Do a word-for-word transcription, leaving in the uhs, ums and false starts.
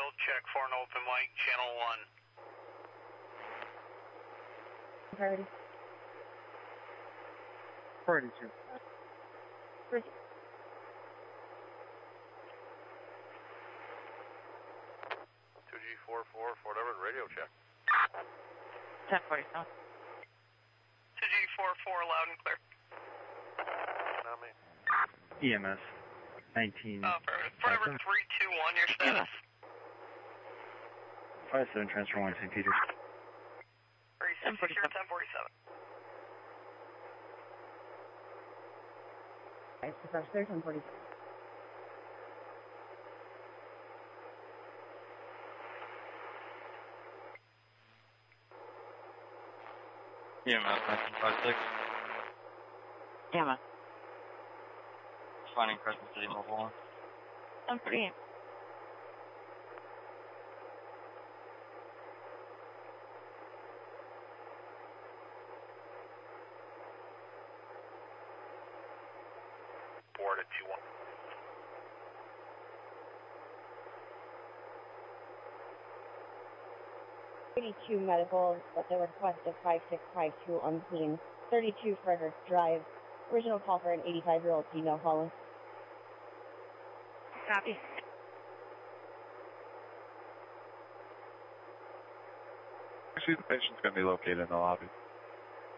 field, check for an open mic, channel one. Priority. Priority two. Priority. two G four four, Fort Everett, radio check. ten forty-seven. two G four four, loud and clear. Not me. E M S. nineteen. Uh, Fort Everett three two one, your status. five seven, transfer one, Saint Peter. Are you ten forty-seven? ten forty-seven. Alright, so first clear, ten forty-seven. E M S nineteen five six. E M S. Finding Crescent City Mobile one. ten forty-eight. Board at two one. eighty-two medical, but the request of five six five two on scene. thirty-two Frederick Drive. Original call for an eighty-five-year-old female caller. Copy. Actually, the patient's going to be located in the lobby.